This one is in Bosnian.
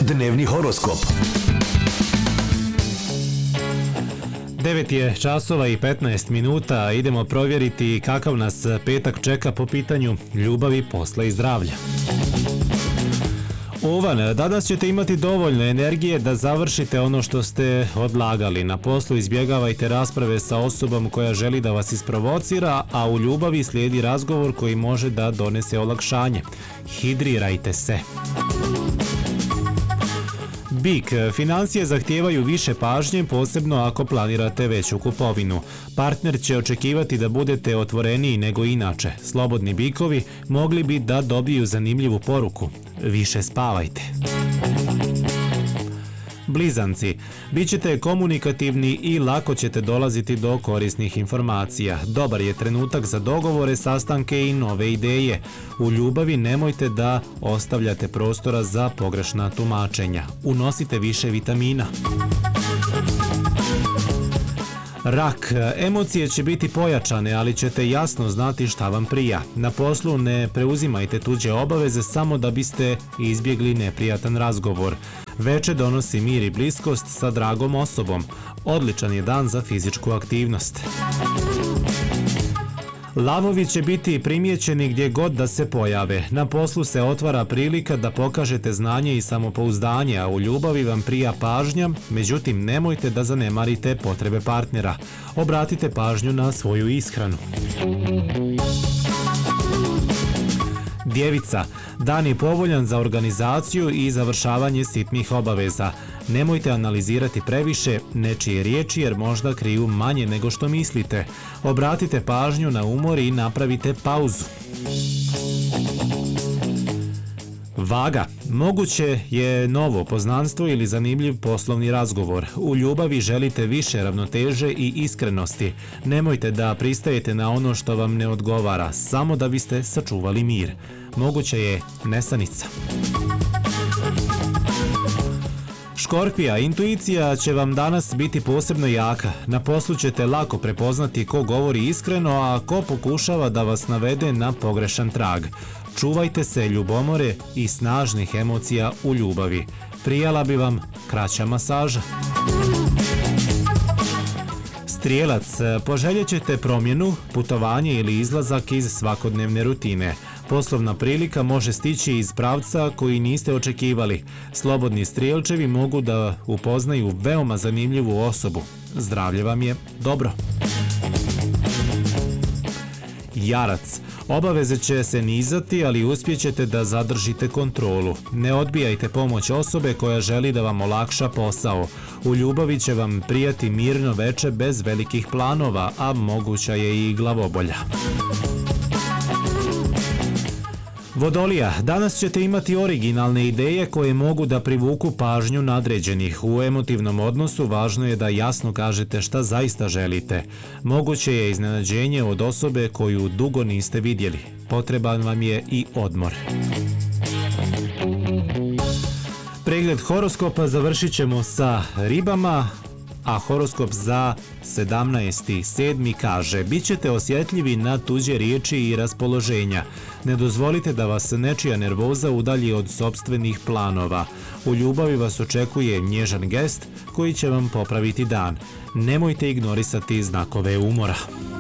Dnevni horoskop. 9 je časova i 15 minuta, idemo provjeriti kakav nas petak čeka po pitanju ljubavi, posla i zdravlja. Ovan, danas ćete imati dovoljno energije da završite ono što ste odlagali. Na poslu izbjegavajte rasprave sa osobom koja želi da vas isprovocira, a u ljubavi slijedi razgovor koji može da donese olakšanje. Hidrirajte se. Bik, financije zahtijevaju više pažnje, posebno ako planirate veću kupovinu. Partner će očekivati da budete otvoreniji nego inače. Slobodni bikovi mogli bi da dobiju zanimljivu poruku. Više spavajte. Blizanci, bit ćete komunikativni i lako ćete dolaziti do korisnih informacija. Dobar je trenutak za dogovore, sastanke i nove ideje. U ljubavi nemojte da ostavljate prostora za pogrešna tumačenja. Unosite više vitamina. Rak, emocije će biti pojačane, ali ćete jasno znati šta vam prija. Na poslu ne preuzimajte tuđe obaveze samo da biste izbjegli neprijatan razgovor. Veče donosi mir i bliskost sa dragom osobom. Odličan je dan za fizičku aktivnost. Lavovi će biti primijećeni gdje god da se pojave. Na poslu se otvara prilika da pokažete znanje i samopouzdanje, a u ljubavi vam prija pažnja, međutim nemojte da zanemarite potrebe partnera. Obratite pažnju na svoju ishranu. Djevica, dan je povoljan za organizaciju i završavanje sitnih obaveza. Nemojte analizirati previše nečije riječi jer možda kriju manje nego što mislite. Obratite pažnju na umor i napravite pauzu. Vaga, moguće je novo poznanstvo ili zanimljiv poslovni razgovor. U ljubavi želite više ravnoteže i iskrenosti. Nemojte da pristajete na ono što vam ne odgovara, samo da biste sačuvali mir. Moguće je nesanica. Škorpija, intuicija će vam danas biti posebno jaka. Na poslu ćete lako prepoznati ko govori iskreno, a ko pokušava da vas navede na pogrešan trag. Čuvajte se ljubomore i snažnih emocija u ljubavi. Prijala bi vam kraća masaža. Strijelac, poželjet ćete promjenu, putovanje ili izlazak iz svakodnevne rutine. Poslovna prilika može stići iz pravca koji niste očekivali. Slobodni strijelčevi mogu da upoznaju veoma zanimljivu osobu. Zdravlje vam je dobro. Jarac, obaveze će se nizati, ali uspjećete da zadržite kontrolu. Ne odbijajte pomoć osobe koja želi da vam olakša posao. U ljubavi će vam prijati mirno veče bez velikih planova, a moguća je i glavobolja. Vodolija, danas ćete imati originalne ideje koje mogu da privuku pažnju nadređenih. U emotivnom odnosu važno je da jasno kažete šta zaista želite. Moguće je iznenađenje od osobe koju dugo niste vidjeli. Potreban vam je i odmor. Pregled horoskopa završit ćemo sa ribama, a horoskop za 17.7. kaže: bit ćete osjetljivi na tuđe riječi i raspoloženja. Ne dozvolite da vas nečija nervoza udalji od sopstvenih planova. U ljubavi vas očekuje nježan gest koji će vam popraviti dan. Nemojte ignorisati znakove umora.